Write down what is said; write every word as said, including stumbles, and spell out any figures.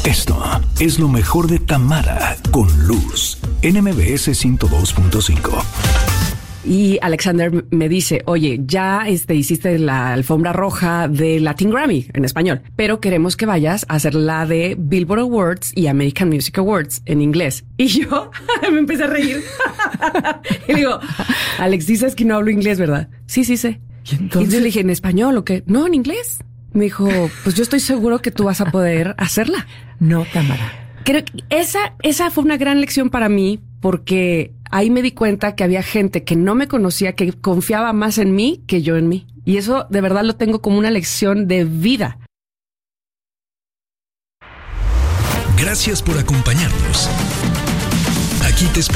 Esto es lo mejor de Tamara con Luz en M B S ciento dos punto cinco. Y Alexander me dice, oye, ya este, hiciste la alfombra roja de Latin Grammy en español, pero queremos que vayas a hacer la de Billboard Awards y American Music Awards en inglés. Y yo me empecé a reír. Y digo, Alex, dices que no hablo inglés, ¿verdad? Sí, sí sé. Y entonces, y yo le dije, ¿en español o qué? No, en inglés. Me dijo, pues yo estoy seguro que tú vas a poder hacerla. No, Tamara. Creo que esa, esa fue una gran lección para mí, porque ahí me di cuenta que había gente que no me conocía, que confiaba más en mí que yo en mí. Y eso de verdad lo tengo como una lección de vida. Gracias por acompañarnos. Aquí te